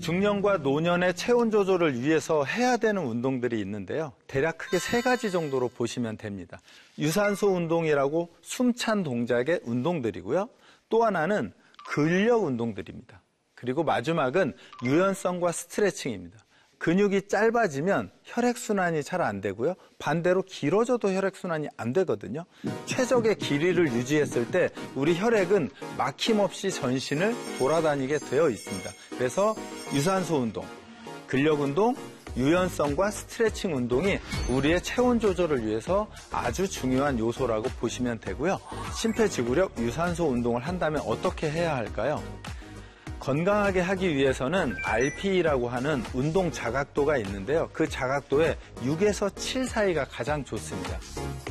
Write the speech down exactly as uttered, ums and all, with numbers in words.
중년과 노년의 체온 조절을 위해서 해야 되는 운동들이 있는데요. 대략 크게 세 가지 정도로 보시면 됩니다. 유산소 운동이라고 숨찬 동작의 운동들이고요. 또 하나는 근력 운동들입니다. 그리고 마지막은 유연성과 스트레칭입니다. 근육이 짧아지면 혈액순환이 잘 안 되고요. 반대로 길어져도 혈액순환이 안 되거든요. 최적의 길이를 유지했을 때 우리 혈액은 막힘없이 전신을 돌아다니게 되어 있습니다. 그래서 유산소 운동, 근력 운동, 유연성과 스트레칭 운동이 우리의 체온 조절을 위해서 아주 중요한 요소라고 보시면 되고요. 심폐지구력 유산소 운동을 한다면 어떻게 해야 할까요? 건강하게 하기 위해서는 알피이라고 하는 운동 자각도가 있는데요. 그 자각도에 육에서 칠 사이가 가장 좋습니다.